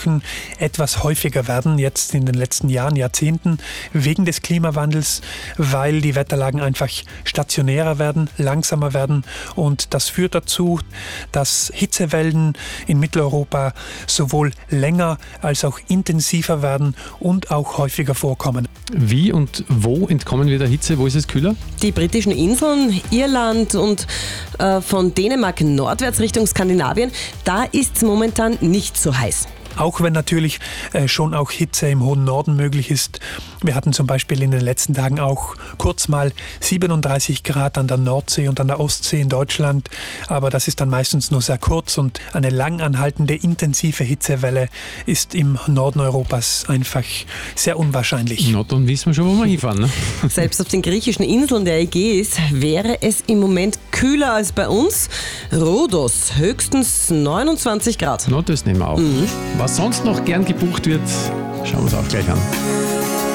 Wochen etwas häufiger werden, jetzt in den letzten Jahren, Jahrzehnten, wegen des Klimawandels, weil die Wetterlagen einfach stationärer werden, langsamer werden. Und das führt dazu, dass Hitzewellen in Mitteleuropa sowohl länger als auch intensiver werden und auch häufiger vorkommen. Wie und wo entkommen wir der Hitze? Wo ist es kühler? Die britischen Inseln, Irland und von Dänemark nordwärts Richtung Skandinavien, da ist es momentan nicht so heiß. Auch wenn natürlich schon auch Hitze im hohen Norden möglich ist. Wir hatten zum Beispiel in den letzten Tagen auch kurz mal 37 Grad an der Nordsee und an der Ostsee in Deutschland. Aber das ist dann meistens nur sehr kurz und eine lang anhaltende intensive Hitzewelle ist im Norden Europas einfach sehr unwahrscheinlich. Na, dann wissen wir schon, wo wir hinfahren. Ne? Selbst auf den griechischen Inseln der Ägäis wäre es im Moment kühler als bei uns. Rhodos höchstens 29 Grad. Na, das nehmen wir auf. Was sonst noch gern gebucht wird, schauen wir uns auch gleich an.